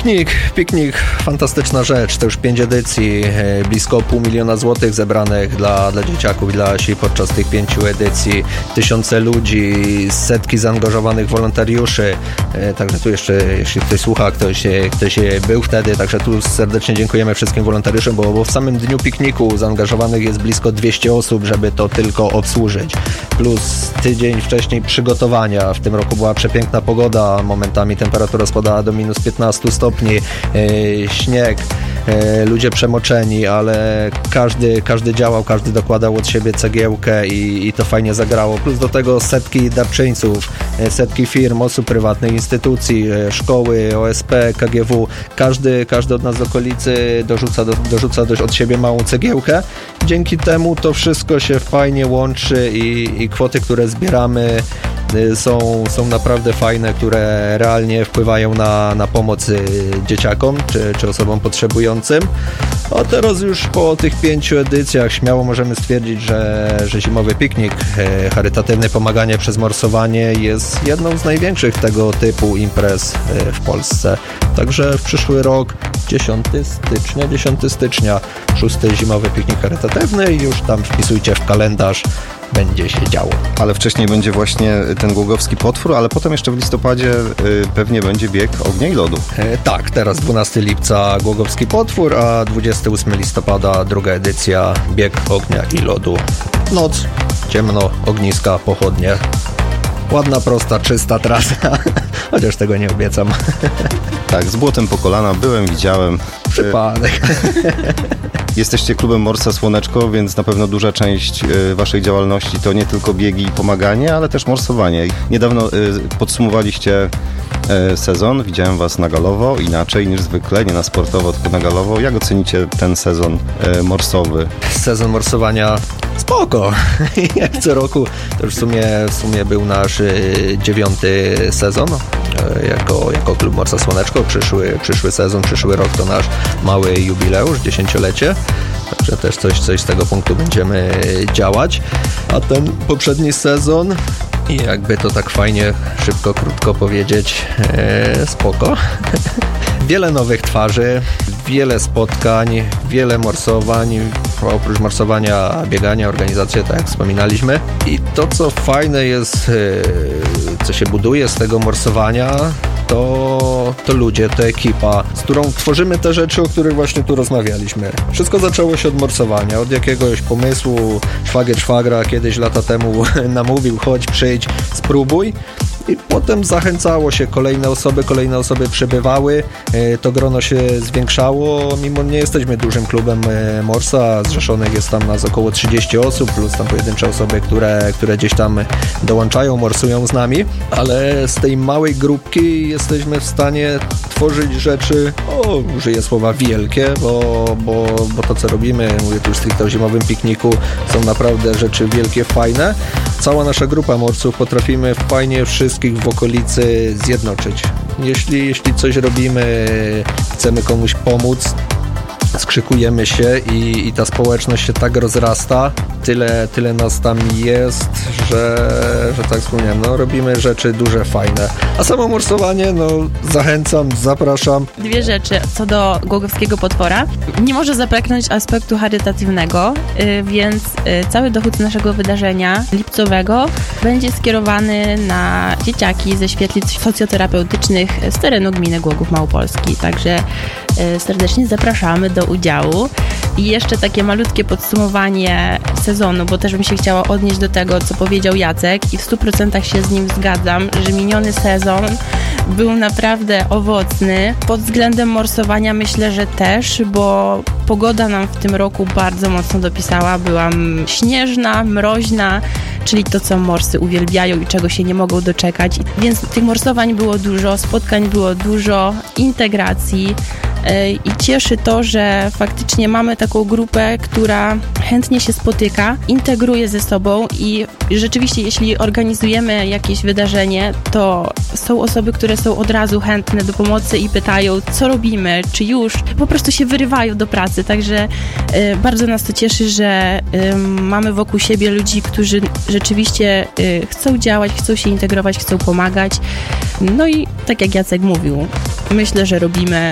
Piknik, fantastyczna rzecz, to już 5 edycji, blisko 500 000 złotych zebranych dla dzieciaków, dla Asi podczas tych 5 edycji, tysiące ludzi, setki zaangażowanych wolontariuszy, także tu jeszcze, jeśli ktoś słucha, ktoś był wtedy, także tu serdecznie dziękujemy wszystkim wolontariuszom, bo w samym dniu pikniku zaangażowanych jest blisko 200 osób, żeby to tylko obsłużyć, plus tydzień wcześniej przygotowania, w tym roku była przepiękna pogoda, momentami temperatura spadała do minus 15 stopni, śnieg, ludzie przemoczeni, ale każdy działał, każdy dokładał od siebie cegiełkę i to fajnie zagrało. Plus do tego setki darczyńców, setki firm, osób prywatnych, instytucji, szkoły, OSP, KGW. Każdy od nas z okolicy dorzuca od siebie małą cegiełkę. Dzięki temu to wszystko się fajnie łączy i kwoty, które zbieramy, są naprawdę fajne, które realnie wpływają na pomoc dzieciakom czy osobom potrzebującym. A teraz już po tych 5 edycjach śmiało możemy stwierdzić, że zimowy piknik, charytatywne pomaganie przez morsowanie jest jedną z największych tego typu imprez w Polsce. Także w przyszły rok 10 stycznia 6. zimowy piknik charytatywny i już tam wpisujcie w kalendarz, będzie się działo. Ale wcześniej będzie właśnie ten Głogowski Potwór, ale potem jeszcze w listopadzie pewnie będzie bieg ognia i lodu. Tak, teraz 12 lipca Głogowski Potwór, a 28 listopada druga edycja bieg ognia i lodu. Noc, ciemno, ogniska, pochodnie. Ładna, prosta, czysta trasa, chociaż tego nie obiecam. Tak, z błotem po kolana byłem, widziałem. Przypadek. Jesteście klubem Morsa Słoneczko, więc na pewno duża część waszej działalności to nie tylko biegi i pomaganie, ale też morsowanie. Niedawno podsumowaliście sezon, widziałem was na galowo, inaczej niż zwykle, nie na sportowo, tylko na galowo. Jak ocenicie ten sezon morsowy? Sezon morsowania spoko. Jak co roku, to już w sumie był nasz 9. sezon jako klub Morsa Słoneczko. Przyszły sezon, przyszły rok to nasz mały jubileusz, 10-lecie. Także też coś z tego punktu będziemy działać. A ten poprzedni sezon, i jakby to tak fajnie, szybko, krótko powiedzieć, spoko. Wiele nowych twarzy, wiele spotkań, wiele morsowań, oprócz morsowania, biegania, organizacje, tak jak wspominaliśmy. I to, co fajne jest, co się buduje z tego morsowania, to ludzie, to ekipa, z którą tworzymy te rzeczy, o których właśnie tu rozmawialiśmy. Wszystko zaczęło się od morsowania, od jakiegoś pomysłu. Szwagra kiedyś lata temu namówił, chodź, przyjdź, spróbuj. I potem zachęcało się, kolejne osoby przybywały, to grono się zwiększało, mimo nie jesteśmy dużym klubem Morsa, zrzeszonych jest tam nas około 30 osób, plus tam pojedyncze osoby, które gdzieś tam dołączają, morsują z nami, ale z tej małej grupki jesteśmy w stanie tworzyć rzeczy, użyję słowa wielkie, bo to, co robimy, mówię tu już stricte o zimowym pikniku, są naprawdę rzeczy wielkie, fajne. Cała nasza grupa morsów potrafimy fajnie wszystkich w okolicy zjednoczyć. Jeśli coś robimy, chcemy komuś pomóc, skrzykujemy się i ta społeczność się tak rozrasta, tyle nas tam jest, że tak wspomniałem, robimy rzeczy duże, fajne. A samo morsowanie, zachęcam, zapraszam. 2 rzeczy co do Głogowskiego Potwora. Nie może zabraknąć aspektu charytatywnego, więc cały dochód z naszego wydarzenia lipcowego będzie skierowany na dzieciaki ze świetlic socjoterapeutycznych z terenu gminy Głogów Małopolski. Także serdecznie zapraszamy do udziału. I jeszcze takie malutkie podsumowanie sezonu, bo też bym się chciała odnieść do tego, co powiedział Jacek i w 100% się z nim zgadzam, że miniony sezon był naprawdę owocny. Pod względem morsowania myślę, że też, bo pogoda nam w tym roku bardzo mocno dopisała. Była śnieżna, mroźna, czyli to, co morsy uwielbiają i czego się nie mogą doczekać. Więc tych morsowań było dużo, spotkań było dużo, integracji. I cieszy to, że faktycznie mamy taką grupę, która chętnie się spotyka, integruje ze sobą i rzeczywiście jeśli organizujemy jakieś wydarzenie, to są osoby, które są od razu chętne do pomocy i pytają, co robimy, czy już po prostu się wyrywają do pracy, także bardzo nas to cieszy, że mamy wokół siebie ludzi, którzy rzeczywiście chcą działać, chcą się integrować, chcą pomagać. No i tak jak Jacek mówił, myślę, że robimy